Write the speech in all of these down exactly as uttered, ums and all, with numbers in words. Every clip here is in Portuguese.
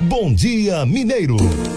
Bom Dia Mineiro.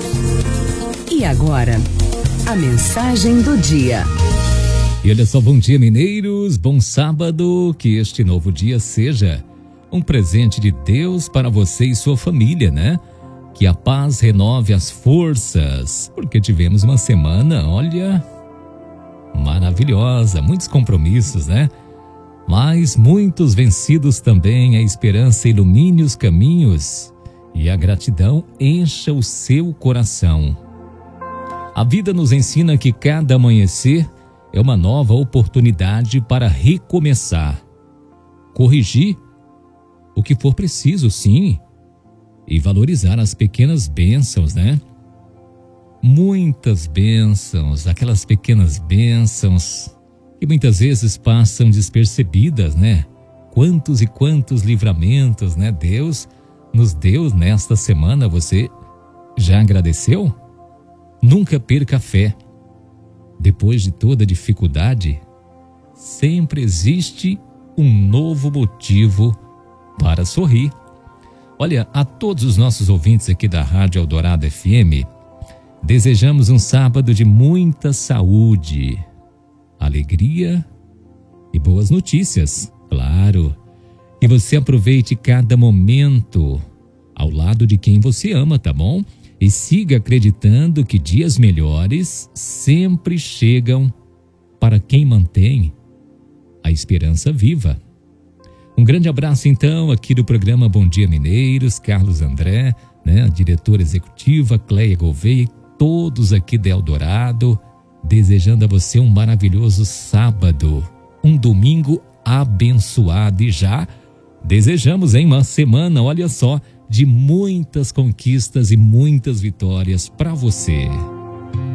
E agora, a mensagem do dia. E olha só, bom dia mineiros, bom sábado, que este novo dia seja um presente de Deus para você e sua família, né? Que a paz renove as forças, porque tivemos uma semana, olha, maravilhosa, muitos compromissos, né? Mas muitos vencidos também, a esperança ilumine os caminhos e a gratidão encha o seu coração. A vida nos ensina que cada amanhecer é uma nova oportunidade para recomeçar, corrigir o que for preciso, sim, e valorizar as pequenas bênçãos, né? Muitas bênçãos, aquelas pequenas bênçãos que muitas vezes passam despercebidas, né? Quantos e quantos livramentos, né? Deus nos deu nesta semana. Você já agradeceu? Nunca perca a fé. Depois de toda dificuldade, sempre existe um novo motivo para sorrir. Olha, a todos os nossos ouvintes aqui da Rádio Eldorado F M, desejamos um sábado de muita saúde, alegria e boas notícias, claro. E você aproveite cada momento ao lado de quem você ama, tá bom? E siga acreditando que dias melhores sempre chegam para quem mantém a esperança viva. Um grande abraço então aqui do programa Bom Dia Mineiros, Carlos André, né, a diretora executiva, Cleia Gouveia, todos aqui da Eldorado, desejando a você um maravilhoso sábado, um domingo abençoado e já desejamos em uma semana, olha só, de muitas conquistas e muitas vitórias para você.